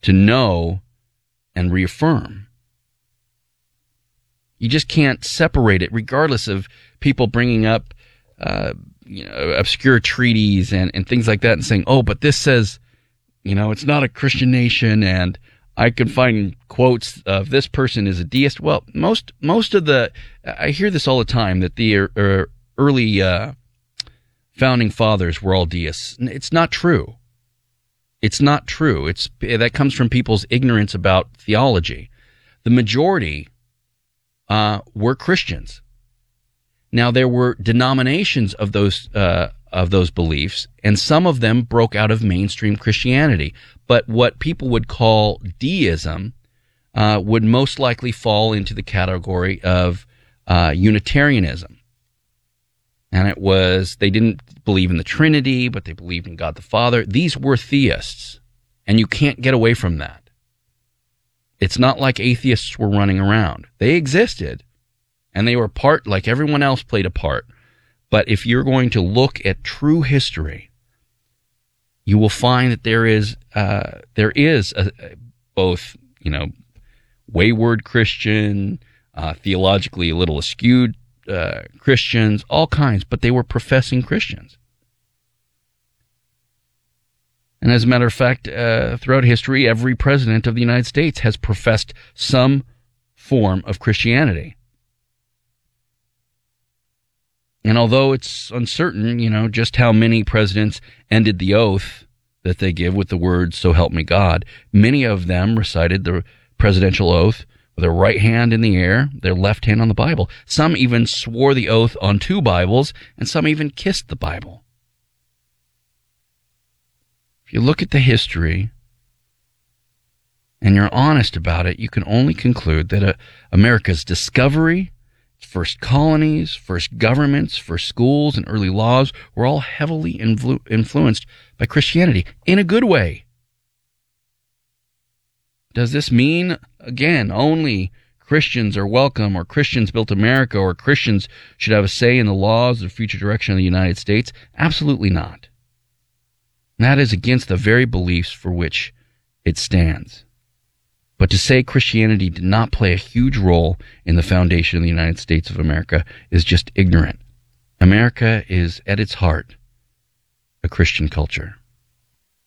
to know and reaffirm. You just can't separate it, regardless of people bringing up obscure treaties and things like that and saying, oh, but this says, it's not a Christian nation, and I can find quotes of this person is a deist. Well, most of I hear this all the time, that the early founding fathers were all deists. It's not true. It's not true. That comes from people's ignorance about theology. The majority were Christians. Now, there were denominations of those beliefs, and some of them broke out of mainstream Christianity. But what people would call deism would most likely fall into the category of Unitarianism. And they didn't believe in the Trinity, but they believed in God the Father. These were theists, and you can't get away from that. It's not like atheists were running around. They existed, and they were like everyone else played a part. But if you're going to look at true history, you will find that there is both, wayward Christian, theologically a little askewed Christians, all kinds, but they were professing Christians. And as a matter of fact, throughout history, every president of the United States has professed some form of Christianity. And although it's uncertain, just how many presidents ended the oath that they give with the words, "So help me God," many of them recited the presidential oath with their right hand in the air, their left hand on the Bible. Some even swore the oath on 2 Bibles, and some even kissed the Bible. If you look at the history and you're honest about it, you can only conclude that America's discovery, first colonies, first governments, first schools, and early laws were all heavily influenced by Christianity in a good way. Does this mean, again, only Christians are welcome, or Christians built America, or Christians should have a say in the laws or future direction of the United States? Absolutely not. That is against the very beliefs for which it stands. But to say Christianity did not play a huge role in the foundation of the United States of America is just ignorant. America is, at its heart, a Christian culture.